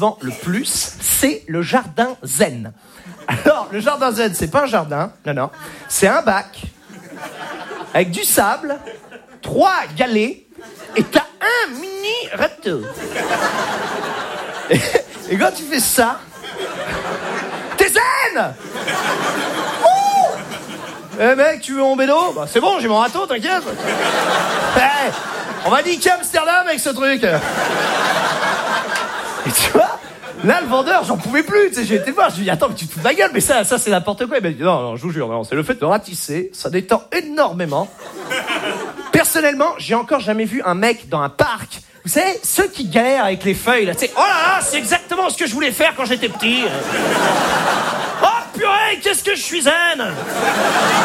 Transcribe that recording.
vend le plus, c'est le jardin zen. Alors, le jardin zen, c'est pas un jardin, non, c'est un bac avec du sable, 3 galets, et t'as un mini râteau. Et quand tu fais ça, t'es zen. Eh mec, tu veux mon bédo? Bah c'est bon, j'ai mon râteau, t'inquiète. Hey, on va niquer Amsterdam avec ce truc. Et tu vois, là le vendeur, j'en pouvais plus, tu sais, j'ai été le voir, je lui ai dit attends, mais tu te fous de ma gueule, mais ça c'est n'importe quoi. Il m'a dit non, je vous jure, non, c'est le fait de ratisser, ça détend énormément. Personnellement, j'ai encore jamais vu un mec dans un parc, vous savez, ceux qui galèrent avec les feuilles, là, tu sais, oh là là, c'est exactement ce que je voulais faire quand j'étais petit. Oh purée, qu'est-ce que je suis zen.